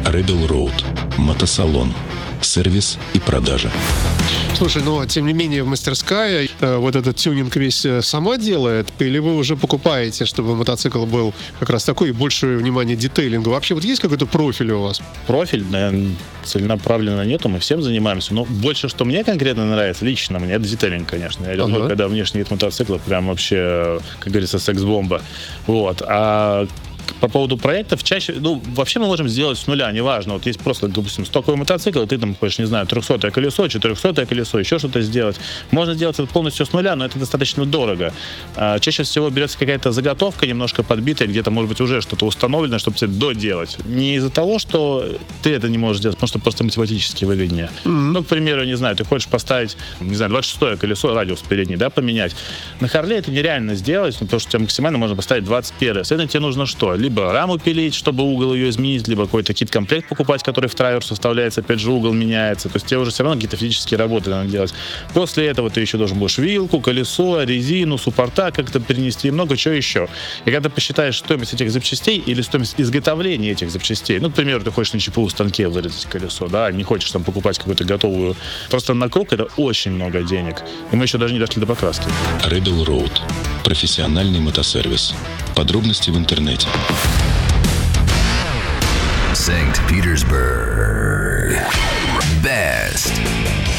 Rebel Road. Мотосалон. Сервис и продажа. Слушай, но тем не менее мастерская вот этот тюнинг весь сама делает? Или вы уже покупаете, чтобы мотоцикл был как раз такой, и больше внимания детейлингу? Вообще вот есть какой-то профиль у вас? Профиль, наверное, целенаправленно нету, мы всем занимаемся. Но больше, что мне конкретно нравится, лично мне, это детейлинг, конечно. Я люблю, когда внешний вид мотоцикла прям вообще, как говорится, секс-бомба. Вот. А по поводу проектов, чаще, вообще мы можем сделать с нуля, неважно. Вот есть просто, допустим, стоковый мотоцикл, и ты там хочешь, не знаю, 300-е колесо, 400-е колесо, еще что-то сделать. Можно сделать это полностью с нуля, но это достаточно дорого. Чаще всего берется какая-то заготовка, немножко подбитая, где-то, может быть, уже что-то установлено, чтобы тебе доделать. Не из-за того, что ты это не можешь делать, потому что просто математически выгоднее. Ну, к примеру, не знаю, ты хочешь поставить, не знаю, 26-е колесо, радиус передний, да, поменять. На Харле это нереально сделать, потому что тебе максимально можно поставить 21-е. Следовательно, тебе нужно что? Либо раму пилить, чтобы угол ее изменить, либо какой-то кит-комплект покупать, который в траверс вставляется, опять же, угол меняется. То есть тебе уже все равно какие-то физические работы надо делать. После этого ты еще должен будешь вилку, колесо, резину, суппорта как-то перенести и много чего еще. И когда ты посчитаешь стоимость этих запчастей или стоимость изготовления этих запчастей, ну, к примеру, ты хочешь на ЧПУ станке вырезать колесо, да, не хочешь там покупать какую-то готовую. Просто на круг это очень много денег. И мы еще даже не дошли до покраски. Rebel Road. Профессиональный мотосервис. Подробности в интернете. St. Petersburg. Best.